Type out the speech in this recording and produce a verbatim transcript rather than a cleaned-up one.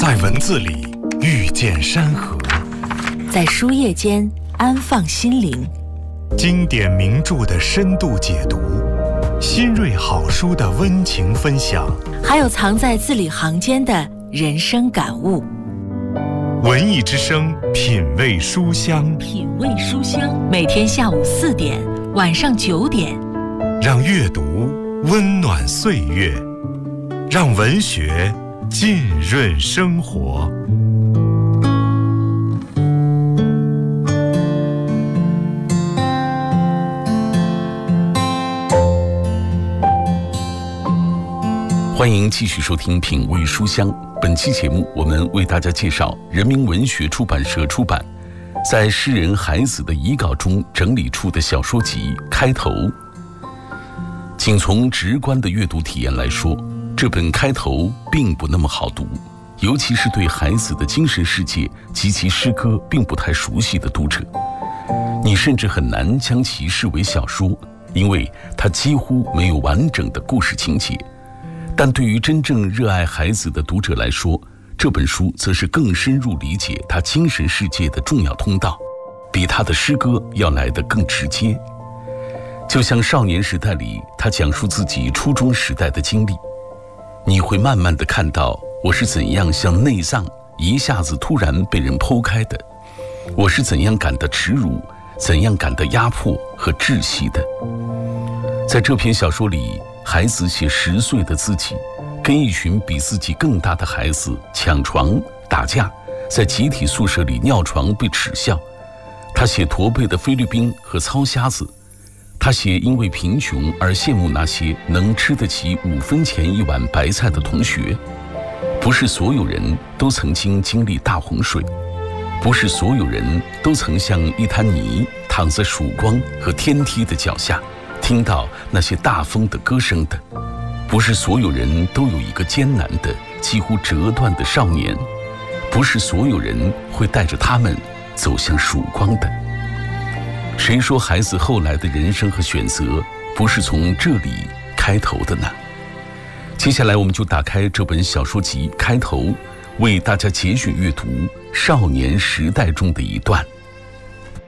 在文字里遇见山河， 在书页间安放心灵。 经典名著的深度解读，新锐好书的温情分享， 还有藏在字里行间的人生感悟。 文艺之声，品味书香， 品味书香，每天下午四点，晚上九点， 让阅读温暖岁月，让文学浸润生活。 欢迎继续收听品味书香。本期节目我们为大家介绍人民文学出版社出版在诗人海子的遗稿中整理出的小说集《开头》。仅从直观的阅读体验来说，这本《开头》并不那么好读，尤其是对海子的精神世界及其诗歌并不太熟悉的读者，你甚至很难将其视为小说，因为它几乎没有完整的故事情节。但对于真正热爱海子的读者来说，这本书则是更深入理解他精神世界的重要通道，比他的诗歌要来得更直接。就像少年时代里他讲述自己初中时代的经历，你会慢慢地看到我是怎样像内脏一下子突然被人剖开的，我是怎样感到耻辱，怎样感到压迫和窒息的。在这篇小说里，海子写十岁的自己跟一群比自己更大的孩子抢床打架，在集体宿舍里尿床被耻笑。他写驼背的菲律宾和糙瞎子，他写因为贫穷而羡慕那些能吃得起五分钱一碗白菜的同学。不是所有人都曾经经历大洪水，不是所有人都曾像一滩泥躺在曙光和天梯的脚下听到那些大风的歌声的，不是所有人都有一个艰难的几乎折断的少年，不是所有人会带着他们走向曙光的。谁说孩子后来的人生和选择不是从这里开头的呢？接下来我们就打开这本小说集《开头》，为大家节选阅读少年时代中的一段。